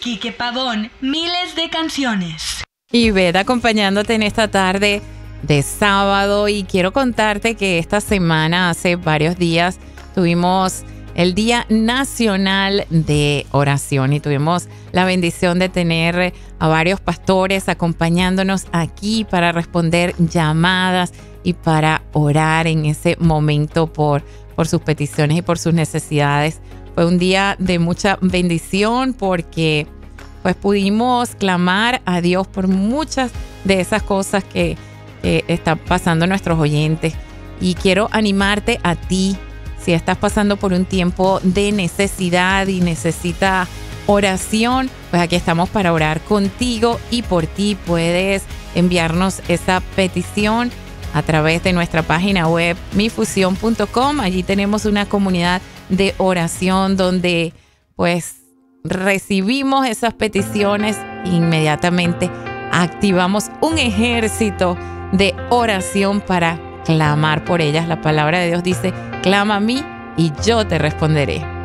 Quique Pavón, miles de canciones. Y Beth acompañándote en esta tarde de sábado, y quiero contarte que esta semana, hace varios días, tuvimos el Día Nacional de Oración y tuvimos la bendición de tener a varios pastores acompañándonos aquí para responder llamadas y para orar en ese momento por sus peticiones y por sus necesidades. Fue un día de mucha bendición porque pues pudimos clamar a Dios por muchas de esas cosas que están pasando nuestros oyentes. Y quiero animarte a ti, si estás pasando por un tiempo de necesidad y necesitas oración, pues aquí estamos para orar contigo y por ti. Puedes enviarnos esa petición a través de nuestra página web mifusión.com. Allí tenemos una comunidad de oración donde pues recibimos esas peticiones e inmediatamente activamos un ejército de oración para clamar por ellas. La palabra de Dios dice: clama a mí y yo te responderé.